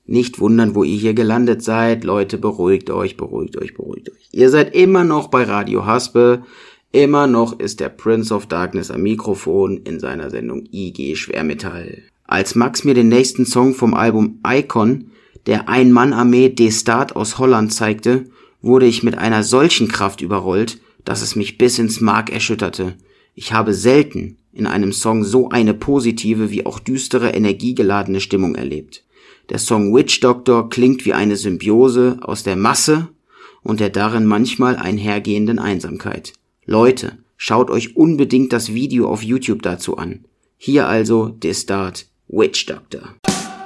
Nicht wundern, wo ihr hier gelandet seid. Leute, beruhigt euch. Ihr seid immer noch bei Radio Haspe. Immer noch ist der Prince of Darkness am Mikrofon in seiner Sendung IG Schwermetall. Als Max mir den nächsten Song vom Album Icon, der Ein-Mann-Armee D-Start aus Holland zeigte, wurde ich mit einer solchen Kraft überrollt, dass es mich bis ins Mark erschütterte. Ich habe selten in einem Song so eine positive wie auch düstere, energiegeladene Stimmung erlebt. Der Song Witch Doctor klingt wie eine Symbiose aus der Masse und der darin manchmal einhergehenden Einsamkeit. Leute, schaut euch unbedingt das Video auf YouTube dazu an. Hier also D-Start, Witch Doctor.